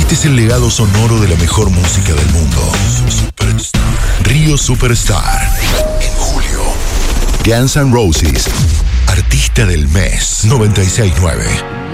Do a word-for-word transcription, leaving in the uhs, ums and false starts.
Este es el legado sonoro de la mejor música del mundo. Río Superstar. En julio. Guns N' Roses. Artista del mes. noventa y seis nueve.